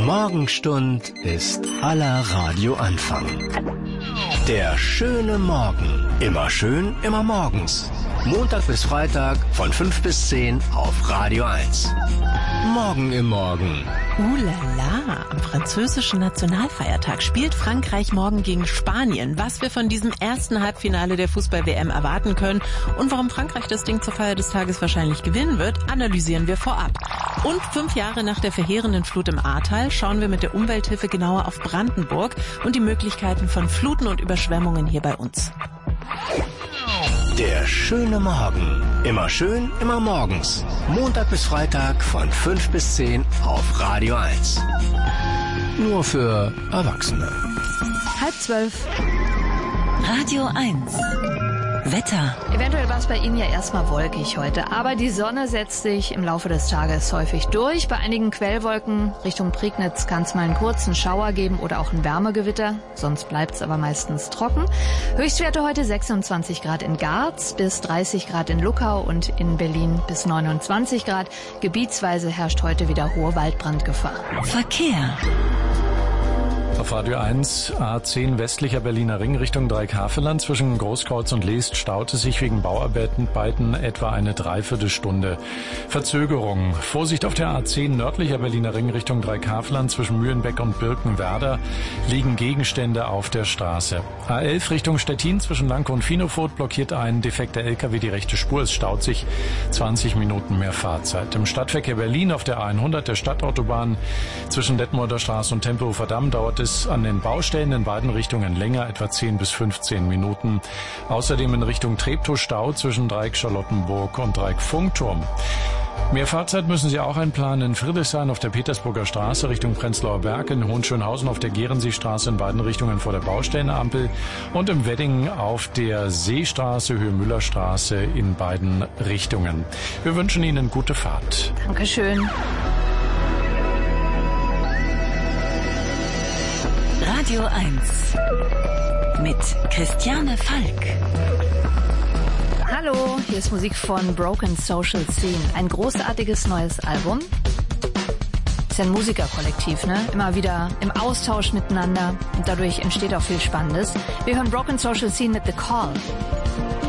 Morgenstund ist aller Radioanfang. Der schöne Morgen. Immer schön, immer morgens. Montag bis Freitag von 5 bis 10 auf Radio 1. Morgen im Morgen. La, am französischen Nationalfeiertag spielt Frankreich morgen gegen Spanien. Was wir von diesem ersten Halbfinale der Fußball-WM erwarten können und warum Frankreich das Ding zur Feier des Tages wahrscheinlich gewinnen wird, analysieren wir vorab. Und 5 Jahre nach der verheerenden Flut im Ahrtal schauen wir mit der Umwelthilfe genauer auf Brandenburg und die Möglichkeiten von Fluten und Überschwemmungen hier bei uns. Der schöne Morgen. Immer schön, immer morgens. Montag bis Freitag von 5 bis 10 auf Radio 1. Nur für Erwachsene. 11:30. Radio 1. Wetter. Eventuell war es bei Ihnen ja erstmal wolkig heute, aber die Sonne setzt sich im Laufe des Tages häufig durch. Bei einigen Quellwolken Richtung Prignitz kann es mal einen kurzen Schauer geben oder auch ein Wärmegewitter. Sonst bleibt es aber meistens trocken. Höchstwerte heute 26 Grad in Garz, bis 30 Grad in Luckau und in Berlin bis 29 Grad. Gebietsweise herrscht heute wieder hohe Waldbrandgefahr. Verkehr. Auf Radio 1, A10 westlicher Berliner Ring Richtung Dreieckhaveland zwischen Großkreuz und Leest staute sich wegen Bauarbeiten etwa eine Dreiviertelstunde. Verzögerung. Vorsicht auf der A10 nördlicher Berliner Ring Richtung Dreieckhaveland zwischen Mühlenbeck und Birkenwerder liegen Gegenstände auf der Straße. A11 Richtung Stettin zwischen Lanke und Finofurt blockiert ein defekter LKW die rechte Spur. Es staut sich 20 Minuten mehr Fahrzeit. Im Stadtverkehr Berlin auf der A100 der Stadtautobahn zwischen Detmolder Straße und Tempelhofer Damm dauert es an den Baustellen in beiden Richtungen länger, etwa 10 bis 15 Minuten. Außerdem in Richtung Treptow Stau zwischen Dreieck Charlottenburg und Dreieck Funkturm. Mehr Fahrzeit müssen Sie auch einplanen in Friedrichshain auf der Petersburger Straße Richtung Prenzlauer Berg, in Hohenschönhausen auf der Gerenseestraße in beiden Richtungen vor der Baustellenampel und im Wedding auf der Seestraße, Höhe Müllerstraße in beiden Richtungen. Wir wünschen Ihnen gute Fahrt. Dankeschön. Radio 1 mit Christiane Falk. Hallo, hier ist Musik von Broken Social Scene. Ein großartiges neues Album. Ist ja ein Musikerkollektiv, ne? Immer wieder im Austausch miteinander und dadurch entsteht auch viel Spannendes. Wir hören Broken Social Scene mit The Call.